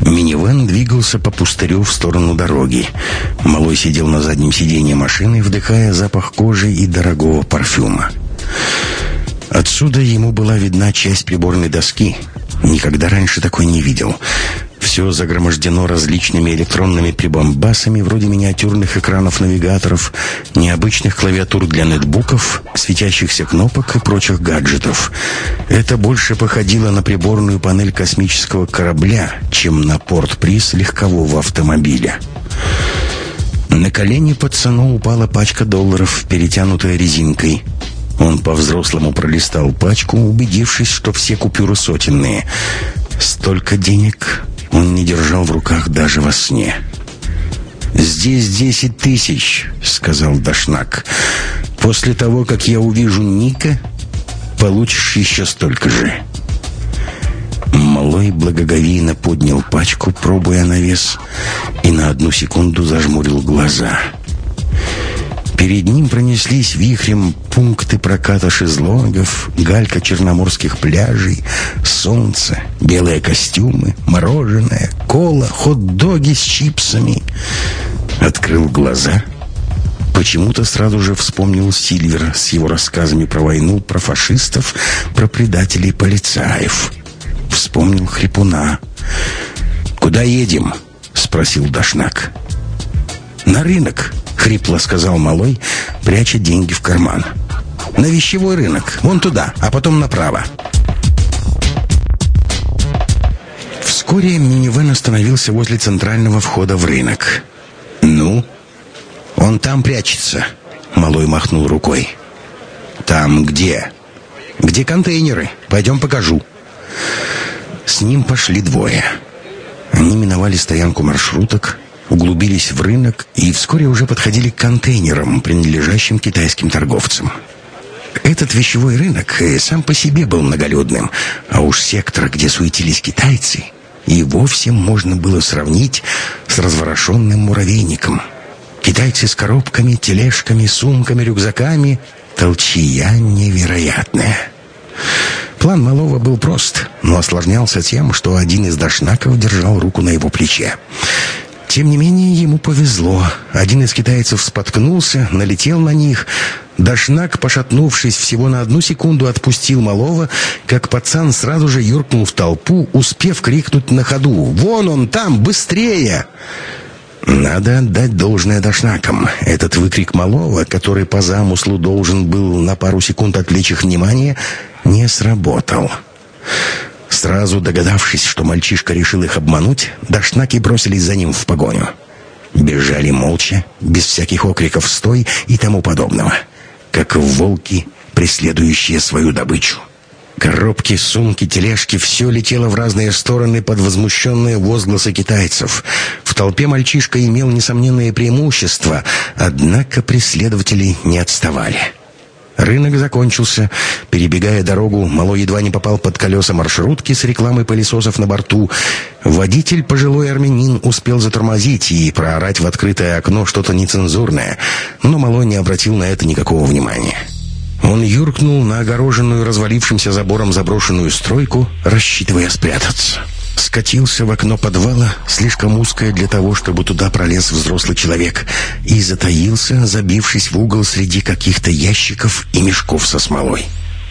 Минивэн двигался по пустырю в сторону дороги. Малой сидел на заднем сиденье машины, вдыхая запах кожи и дорогого парфюма. Отсюда ему была видна часть приборной доски. Никогда раньше такой не видел. Все загромождено различными электронными прибамбасами, вроде миниатюрных экранов-навигаторов, необычных клавиатур для нетбуков, светящихся кнопок и прочих гаджетов. Это больше походило на приборную панель космического корабля, чем на порт-приз легкового автомобиля. На колени пацану упала пачка долларов, перетянутая резинкой. Он по-взрослому пролистал пачку, убедившись, что все купюры сотенные. Столько денег он не держал в руках даже во сне. «Здесь 10 тысяч», — сказал Дашнак. «После того, как я увижу Ника, получишь еще столько же». Малой благоговейно поднял пачку, пробуя на вес, и на одну секунду зажмурил глаза. Перед ним пронеслись вихрем пункты проката шезлонгов, галька черноморских пляжей, солнце, белые костюмы, мороженое, кола, хот-доги с чипсами. Открыл глаза. Почему-то сразу же вспомнил Сильвер с его рассказами про войну, про фашистов, про предателей полицаев. Вспомнил Хрипуна. «Куда едем?» — спросил Дашнак. «На рынок», — хрипло сказал Малой, пряча деньги в карман. «На вещевой рынок. Вон туда, а потом направо». Вскоре минивэн остановился возле центрального входа в рынок. «Ну?» «Он там прячется», — Малой махнул рукой. «Там где?» «Где контейнеры? Пойдем покажу». С ним пошли двое. Они миновали стоянку маршруток, углубились в рынок и вскоре уже подходили к контейнерам, принадлежащим китайским торговцам. Этот вещевой рынок сам по себе был многолюдным, а уж сектор, где суетились китайцы, и вовсе можно было сравнить с разворошенным муравейником. Китайцы с коробками, тележками, сумками, рюкзаками. Толчья невероятная. План Малого был прост, но осложнялся тем, что один из дашнаков держал руку на его плече. Тем не менее, ему повезло. Один из китайцев споткнулся, налетел на них. Дашнак, пошатнувшись всего на 1 секунду, отпустил Малого, как пацан сразу же юркнул в толпу, успев крикнуть на ходу: «Вон он там, быстрее!» Надо отдать должное дашнакам. Этот выкрик Малого, который по замыслу должен был на пару секунд отвлечь их внимание, не сработал. Сразу догадавшись, что мальчишка решил их обмануть, дашнаки бросились за ним в погоню. Бежали молча, без всяких окриков «стой» и тому подобного, как волки, преследующие свою добычу. Коробки, сумки, тележки — все летело в разные стороны под возмущенные возгласы китайцев. В толпе мальчишка имел несомненное преимущество, однако преследователи не отставали. Рынок закончился. Перебегая дорогу, Малой едва не попал под колеса маршрутки с рекламой пылесосов на борту. Водитель, пожилой армянин, успел затормозить и проорать в открытое окно что-то нецензурное, но Малой не обратил на это никакого внимания. Он юркнул на огороженную развалившимся забором заброшенную стройку, рассчитывая спрятаться. Скатился в окно подвала, слишком узкое для того, чтобы туда пролез взрослый человек, и затаился, забившись в угол среди каких-то ящиков и мешков со смолой.